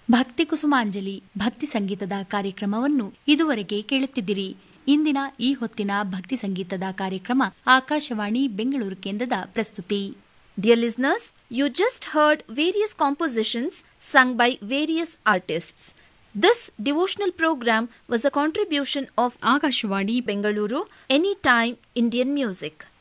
ಭಕ್ತಿ ಕುಸುಮಾಂಜಲಿ ಭಕ್ತಿ ಸಂಗೀತದ ಕಾರ್ಯಕ್ರಮವನ್ನು ಇದುವರೆಗೆ ಕೇಳುತ್ತಿದ್ದಿರಿ. ಇಂದಿನ ಈ ಹೊತ್ತಿನ ಭಕ್ತಿ ಸಂಗೀತದ ಕಾರ್ಯಕ್ರಮ ಆಕಾಶವಾಣಿ ಬೆಂಗಳೂರು ಕೇಂದ್ರದ ಪ್ರಸ್ತುತಿ. Dear listeners, you just heard various compositions sung by various artists. This devotional program was a contribution of Akashvani Bengaluru Anytime Indian Music.